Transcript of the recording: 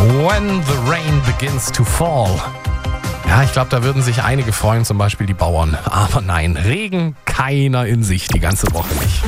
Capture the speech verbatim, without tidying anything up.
When the Rain Begins to Fall. Ja, ich glaube, da würden sich einige freuen, zum Beispiel die Bauern. Aber nein, Regen keiner in sich, die ganze Woche nicht.